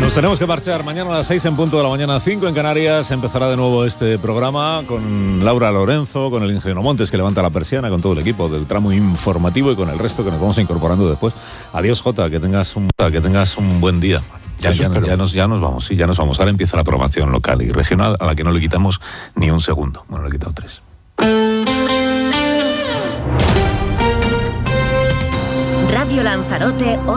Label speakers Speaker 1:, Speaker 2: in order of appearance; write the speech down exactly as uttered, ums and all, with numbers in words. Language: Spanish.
Speaker 1: Nos tenemos que marchar. Mañana a las seis en punto de la mañana, cinco en Canarias, empezará de nuevo este programa con Laura Lorenzo, con el ingeniero Montes que levanta la persiana, con todo el equipo del tramo informativo y con el resto que nos vamos incorporando después. Adiós, Jota, que tengas un, que tengas un buen día. Ya, ya, ya, nos, ya nos vamos, sí, ya nos vamos. Ahora empieza la programación local y regional a la que no le quitamos ni un segundo. Bueno, le he quitado tres.
Speaker 2: Radio Lanzarote.